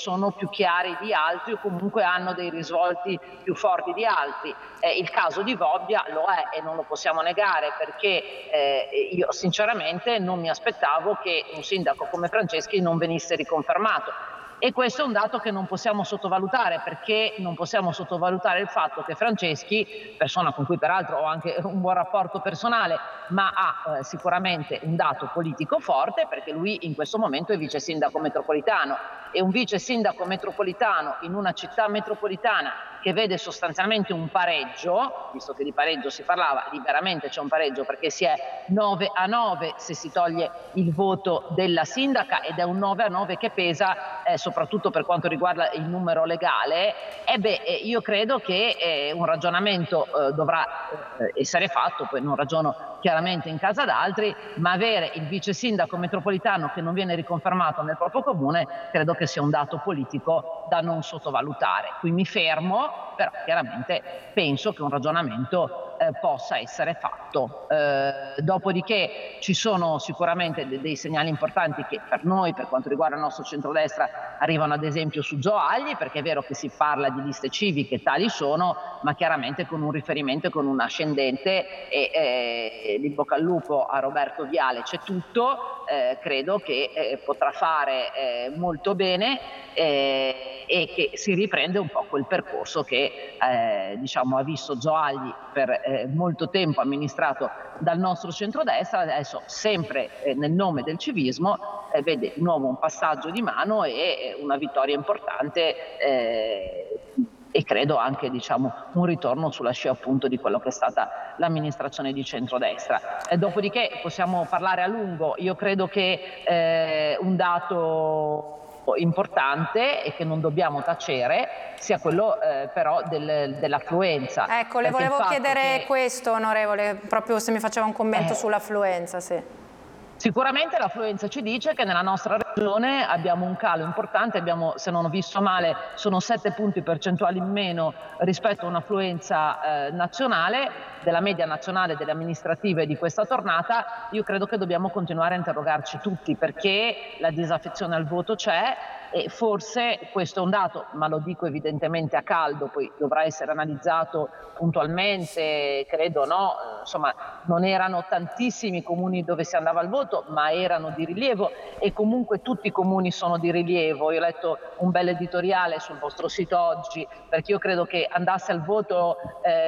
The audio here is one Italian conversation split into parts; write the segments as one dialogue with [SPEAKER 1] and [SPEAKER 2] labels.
[SPEAKER 1] sono più chiari di altri o comunque hanno dei risvolti più forti di altri. Il caso di Bobbia lo è e non lo possiamo negare, perché io sinceramente non mi aspettavo che un sindaco come Franceschi non venisse riconfermato. E questo è un dato che non possiamo sottovalutare, perché non possiamo sottovalutare il fatto che Franceschi, persona con cui peraltro ho anche un buon rapporto personale, ma ha sicuramente un dato politico forte, perché lui in questo momento è vice sindaco metropolitano, e un vice sindaco metropolitano in una città metropolitana che vede sostanzialmente un pareggio, visto che di pareggio si parlava, lì veramente c'è un pareggio perché si è 9-9 se si toglie il voto della sindaca, ed è un 9-9 che pesa soprattutto per quanto riguarda il numero legale. Io credo che un ragionamento dovrà essere fatto, poi non ragiono chiaramente in casa d'altri, ma avere il vice sindaco metropolitano che non viene riconfermato nel proprio comune credo che sia un dato politico da non sottovalutare. Qui mi fermo, però chiaramente penso che un ragionamento possa essere fatto. Dopodiché ci sono sicuramente dei segnali importanti che per noi, per quanto riguarda il nostro centrodestra, arrivano ad esempio su Zoagli, perché è vero che si parla di liste civiche, tali sono, ma chiaramente con un riferimento e con un ascendente, e in bocca al lupo a Roberto Viale, c'è tutto. Credo che potrà fare molto bene e che si riprende un po' quel percorso che diciamo ha visto Zoagli per molto tempo amministrato dal nostro centrodestra, adesso sempre nel nome del civismo vede di nuovo un passaggio di mano e una vittoria importante, e credo anche diciamo un ritorno sulla scia appunto di quello che è stata l'amministrazione di centrodestra. Dopodiché possiamo parlare a lungo. Io credo che un dato importante e che non dobbiamo tacere sia quello però dell'affluenza.
[SPEAKER 2] Ecco, le volevo chiedere questo, onorevole, proprio se mi faceva un commento sull'affluenza. Sì.
[SPEAKER 1] Sicuramente l'affluenza ci dice che nella nostra regione abbiamo un calo importante, se non ho visto male sono 7 punti percentuali in meno rispetto a un'affluenza nazionale, della media nazionale delle amministrative di questa tornata. Io credo che dobbiamo continuare a interrogarci tutti, perché la disaffezione al voto c'è e forse questo è un dato, ma lo dico evidentemente a caldo, poi dovrà essere analizzato puntualmente, credo insomma non erano tantissimi i comuni dove si andava al voto, ma erano di rilievo, e comunque tutti i comuni sono di rilievo. Io ho letto un bel editoriale sul vostro sito oggi, perché io credo che andasse al voto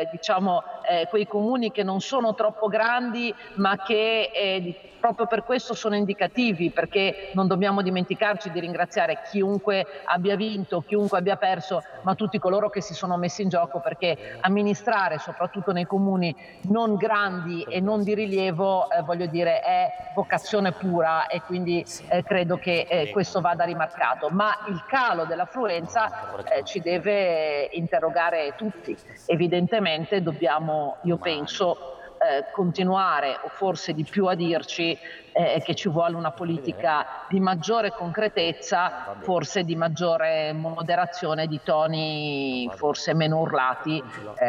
[SPEAKER 1] quei comuni che non sono troppo grandi, ma che proprio per questo sono indicativi, perché non dobbiamo dimenticarci di ringraziare chiunque abbia vinto, chiunque abbia perso, ma tutti coloro che si sono messi in gioco, perché amministrare soprattutto nei comuni non grandi e non di rilievo voglio dire è vocazione pura, e quindi credo che questo vada rimarcato. Ma il calo dell'affluenza ci deve interrogare tutti. Evidentemente dobbiamo, io penso, continuare o forse di più a dirci che ci vuole una politica di maggiore concretezza, forse di maggiore moderazione, di toni forse meno urlati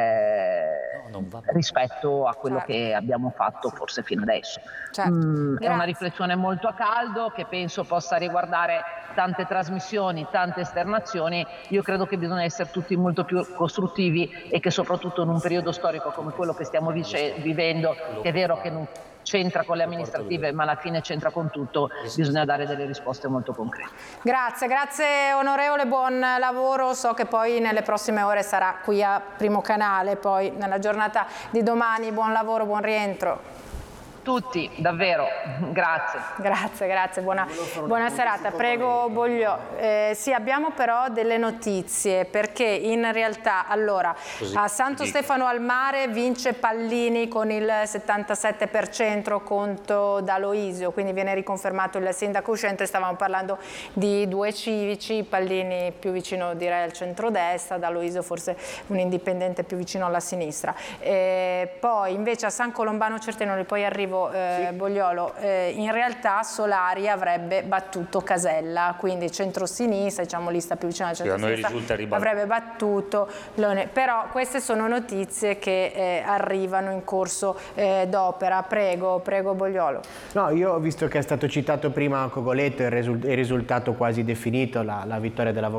[SPEAKER 1] rispetto a quello che abbiamo fatto forse fino adesso. È una riflessione molto a caldo che penso possa riguardare tante trasmissioni, tante esternazioni. Io credo che bisogna essere tutti molto più costruttivi e che soprattutto in un periodo storico come quello che stiamo vivendo, che è vero che non c'entra con le amministrative ma alla fine c'entra con tutto, bisogna dare delle risposte molto concrete.
[SPEAKER 2] Grazie onorevole, buon lavoro, so che poi nelle prossime ore sarà qui a Primo Canale, poi nella giornata di domani. Buon lavoro, buon rientro.
[SPEAKER 1] Tutti, davvero, grazie.
[SPEAKER 2] Grazie, buona serata. Prego Bogliò. Sì, abbiamo però delle notizie, perché in realtà allora a Santo Stefano al Mare vince Pallini con il 77% contro D'Aloisio, quindi viene riconfermato il sindaco uscente. Stavamo parlando di due civici, Pallini più vicino direi al centrodestra, D'Aloisio forse un indipendente più vicino alla sinistra. Poi invece a San Colombano Certenoli, poi arrivo Bogliolo, in realtà Solari avrebbe battuto Casella, quindi centro-sinistra, diciamo lista più vicina al centro-sinistra, avrebbe battuto Leone. Però queste sono notizie che arrivano in corso d'opera. Prego Bogliolo.
[SPEAKER 3] No, io ho visto che è stato citato prima Cogoletto, il risultato quasi definito, la vittoria dell'avvocato